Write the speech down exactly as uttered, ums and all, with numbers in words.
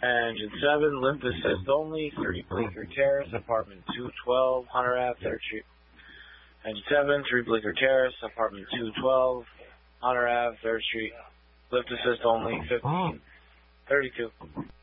Engine seven, limp assist only, three Bleecker Terrace, apartment two twelve, Hunter Ave, third Street. Engine seven, three Bleecker Terrace, apartment two twelve, Hunter Ave, third Street. Lift assist only, fifteen thirty-two.